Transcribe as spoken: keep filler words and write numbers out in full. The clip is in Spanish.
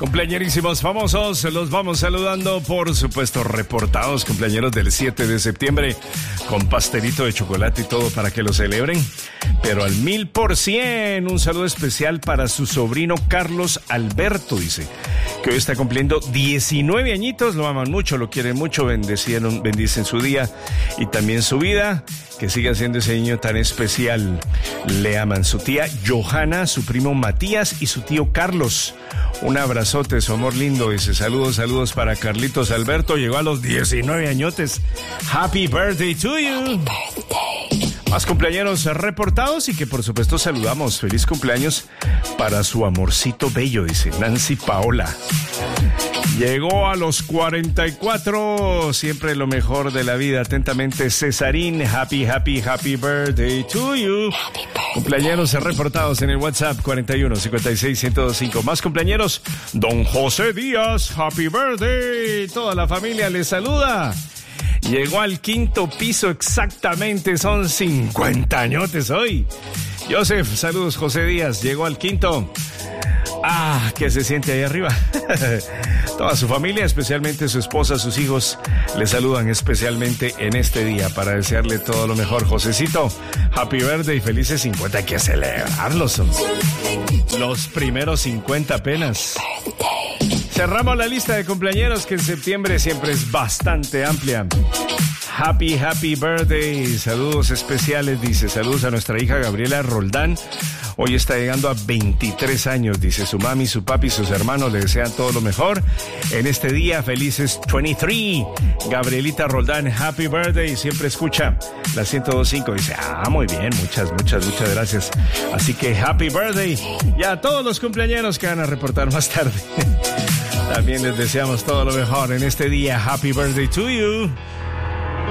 Cumpleañerísimos famosos, los vamos saludando, por supuesto, reportados, cumpleañeros del siete de septiembre, con pastelito de chocolate y todo para que lo celebren, pero al mil por cien. Un saludo especial para su sobrino Carlos Alberto, dice, que hoy está cumpliendo diecinueve añitos, lo aman mucho, lo quieren mucho, bendecieron, bendicen su día y también su vida, que siga siendo ese niño tan especial. Le aman su tía Johanna, su primo Matías y su tío Carlos. Un abrazote, su amor lindo, dice, saludos, saludos para Carlitos Alberto, llegó a los diecinueve añotes. Happy birthday to you. Happy birthday. Más cumpleaños reportados y que por supuesto saludamos. Feliz cumpleaños para su amorcito bello, dice Nancy Paola. Llegó a los cuarenta y cuatro, siempre lo mejor de la vida. Atentamente, Cesarín. Happy, happy, happy birthday to you. Cumpleañeros reportados en el WhatsApp cuarenta y uno, cincuenta y seis, ciento veinticinco. Más cumpleañeros, don José Díaz. Happy birthday. Toda la familia le saluda. Llegó al quinto piso exactamente, son cincuenta añotes hoy. Joseph, saludos, José Díaz, llegó al quinto. Ah, ¿qué se siente ahí arriba? Toda su familia, especialmente su esposa, sus hijos, le saludan especialmente en este día para desearle todo lo mejor. Josecito, happy birthday, felices cincuenta, hay que celebrarlos. Son los primeros cincuenta apenas. Cerramos la lista de cumpleañeros, que en septiembre siempre es bastante amplia. Happy, happy birthday. Saludos especiales, dice. Saludos a nuestra hija Gabriela Roldán. Hoy está llegando a veintitrés años, dice. Su mami, su papi, sus hermanos le desean todo lo mejor en este día. Felices veintitrés. Gabrielita Roldán, happy birthday. Siempre escucha la ciento dos punto cinco. Dice, ah, muy bien. Muchas, muchas, muchas gracias. Así que happy birthday. Y a todos los cumpleañeros que van a reportar más tarde. También les deseamos todo lo mejor en este día. Happy birthday to you.